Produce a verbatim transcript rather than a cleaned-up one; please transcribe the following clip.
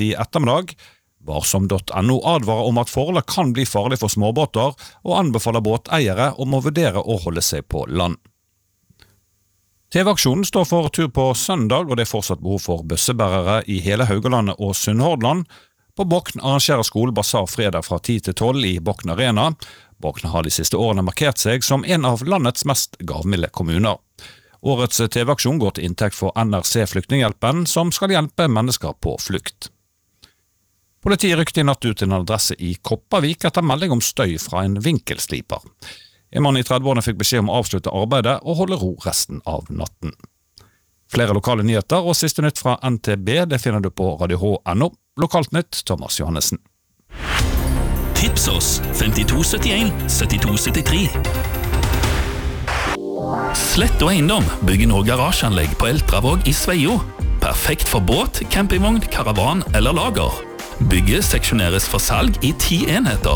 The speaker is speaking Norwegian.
i ettermiddag. Varsom punktum no advarer om at forholdet kan bli farlig for småbåter, og anbefaler båteiere om å vurdere å holde seg på land. T V-aksjonen står for tur på søndag, og det er fortsatt behov for bøssebærere i hele Haugalandet og Sunnhordland. På Bokn arrangerer skolebasar fredag fra ti til tolv i Bokn Arena. Bokn har de siste årene markert seg som en av landets mest gavmilde kommuner. Årets T V-aksjon går til inntekt for N R C-flyktninghjelpen, som skal hjelpe mennesker på flukt. Politiet rykte i natt ut til en adresse i Kopervik etter melding om støy fra en vinkelsliper. En mann i trettiårene fikk beskjed om å avslutte arbeidet og holde ro resten av natten. Flere lokale nyheter og siste nytt fra N T B det finner du på radio h punktum no. Lokalt nytt, Thomas Johannessen. Tips oss femtito syttien syttito syttitre. Slett og eiendom bygger nå garasjeanlegg på Eltravåg i Sveio. Perfekt for båt, campingvogn, karavan eller lager. Bygget seksjoneres for salg i ti enheter.